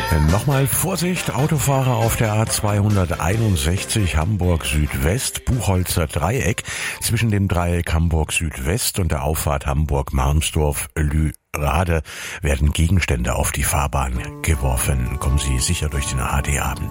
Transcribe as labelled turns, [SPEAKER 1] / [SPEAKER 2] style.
[SPEAKER 1] Nochmal Vorsicht, Autofahrer auf der A261 Hamburg Südwest, Buchholzer Dreieck. Zwischen dem Dreieck Hamburg Südwest und der Auffahrt Hamburg-Marmsdorf-Lührade werden Gegenstände auf die Fahrbahn geworfen. Kommen Sie sicher durch den AD-Abend.